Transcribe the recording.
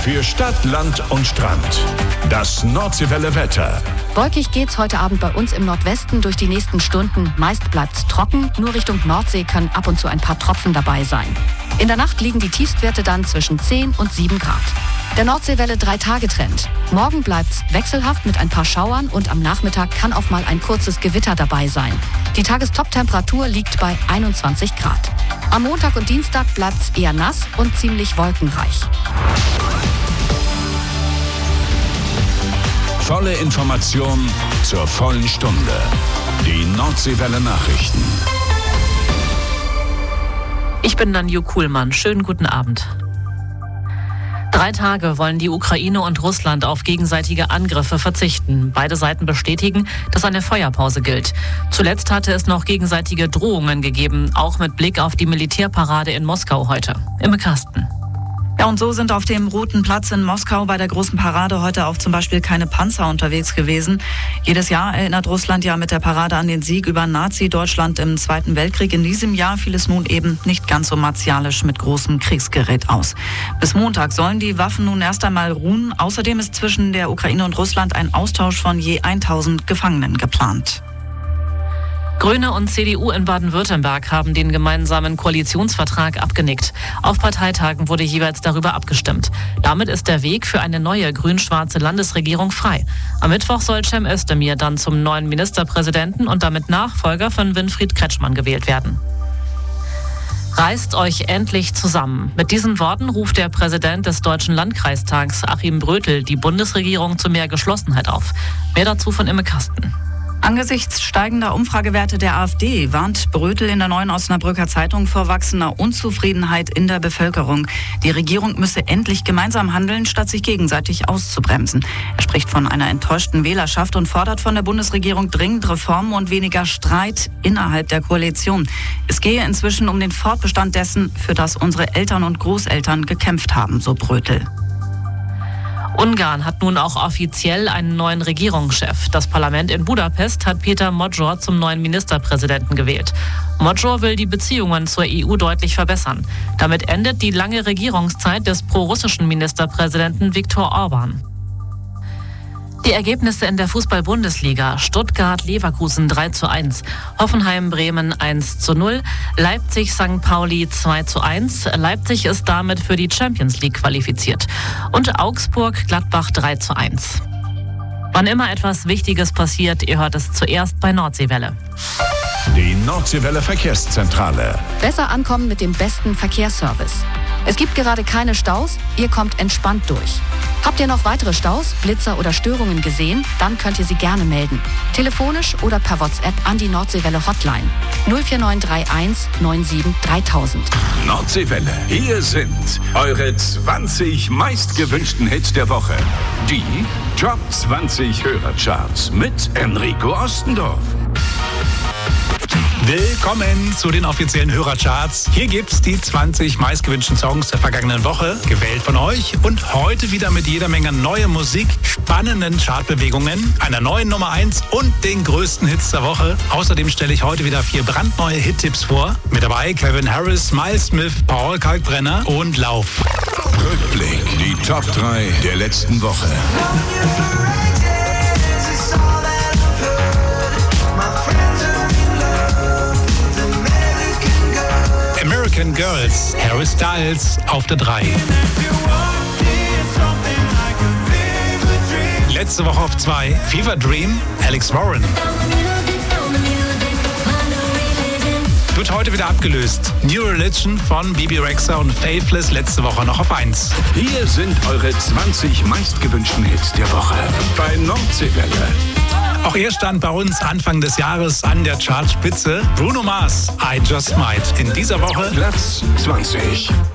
Für Stadt, Land und Strand. Das Nordseewelle Wetter. Wolkig geht's heute Abend bei uns im Nordwesten durch die nächsten Stunden. Meist bleibt's trocken, nur Richtung Nordsee können ab und zu ein paar Tropfen dabei sein. In der Nacht liegen die Tiefstwerte dann zwischen 10 und 7 Grad. Der Nordseewelle 3-Tage-Trend. Morgen bleibt's wechselhaft mit ein paar Schauern und am Nachmittag kann auch mal ein kurzes Gewitter dabei sein. Die Tagestoptemperatur liegt bei 21 Grad. Am Montag und Dienstag bleibt's eher nass und ziemlich wolkenreich. Volle Information zur vollen Stunde. Die Nordseewelle Nachrichten. Ich bin Nanju Kuhlmann. Schönen guten Abend. 3 Tage wollen die Ukraine und Russland auf gegenseitige Angriffe verzichten. Beide Seiten bestätigen, dass eine Feuerpause gilt. Zuletzt hatte es noch gegenseitige Drohungen gegeben, auch mit Blick auf die Militärparade in Moskau heute. Imme Kasten. Ja, und so sind auf dem Roten Platz in Moskau bei der großen Parade heute auch zum Beispiel keine Panzer unterwegs gewesen. Jedes Jahr erinnert Russland ja mit der Parade an den Sieg über Nazi-Deutschland im Zweiten Weltkrieg. In diesem Jahr fiel es nun eben nicht ganz so martialisch mit großem Kriegsgerät aus. Bis Montag sollen die Waffen nun erst einmal ruhen. Außerdem ist zwischen der Ukraine und Russland ein Austausch von je 1000 Gefangenen geplant. Grüne und CDU in Baden-Württemberg haben den gemeinsamen Koalitionsvertrag abgenickt. Auf Parteitagen wurde jeweils darüber abgestimmt. Damit ist der Weg für eine neue grün-schwarze Landesregierung frei. Am Mittwoch soll Cem Özdemir dann zum neuen Ministerpräsidenten und damit Nachfolger von Winfried Kretschmann gewählt werden. Reißt euch endlich zusammen. Mit diesen Worten ruft der Präsident des Deutschen Landkreistags, Achim Brötel, die Bundesregierung zu mehr Geschlossenheit auf. Mehr dazu von Imme Kasten. Angesichts steigender Umfragewerte der AfD warnt Brötel in der Neuen Osnabrücker Zeitung vor wachsender Unzufriedenheit in der Bevölkerung. Die Regierung müsse endlich gemeinsam handeln, statt sich gegenseitig auszubremsen. Er spricht von einer enttäuschten Wählerschaft und fordert von der Bundesregierung dringend Reformen und weniger Streit innerhalb der Koalition. Es gehe inzwischen um den Fortbestand dessen, für das unsere Eltern und Großeltern gekämpft haben, so Brötel. Ungarn hat nun auch offiziell einen neuen Regierungschef. Das Parlament in Budapest hat Péter Magyar zum neuen Ministerpräsidenten gewählt. Magyar will die Beziehungen zur EU deutlich verbessern. Damit endet die lange Regierungszeit des prorussischen Ministerpräsidenten Viktor Orbán. Die Ergebnisse in der Fußball-Bundesliga: Stuttgart-Leverkusen 3:1, Hoffenheim-Bremen 1:0, Leipzig-St. Pauli 2:1. Leipzig ist damit für die Champions League qualifiziert. Und Augsburg-Gladbach 3:1. Wann immer etwas Wichtiges passiert, ihr hört es zuerst bei Nordseewelle. Die Nordseewelle Verkehrszentrale. Besser ankommen mit dem besten Verkehrsservice. Es gibt gerade keine Staus, ihr kommt entspannt durch. Habt ihr noch weitere Staus, Blitzer oder Störungen gesehen? Dann könnt ihr sie gerne melden. Telefonisch oder per WhatsApp an die Nordseewelle Hotline 04931 97 3000. Nordseewelle. Hier sind eure 20 meistgewünschten Hits der Woche. Die Top 20 Hörercharts mit Enrico Ostendorf. Willkommen zu den offiziellen Hörercharts. Hier gibt's die 20 meistgewünschten Songs der vergangenen Woche, gewählt von euch. Und heute wieder mit jeder Menge neuer Musik, spannenden Chartbewegungen, einer neuen Nummer 1 und den größten Hits der Woche. Außerdem stelle ich heute wieder 4 brandneue Hit-Tipps vor. Mit dabei Calvin Harris, Miles Smith, Paul Kalkbrenner und Lauf. Rückblick, die Top 3 der letzten Woche. American Girls, Harry Styles auf der 3. Letzte Woche auf 2, Fever Dream, Alex Warren. Wird heute wieder abgelöst. New Religion von Bebe Rexha und Faithless letzte Woche noch auf 1. Hier sind eure 20 meistgewünschten Hits der Woche bei Nordseewelle. Auch er stand bei uns Anfang des Jahres an der Chartspitze. Bruno Mars, I Just Might. In dieser Woche Platz 20.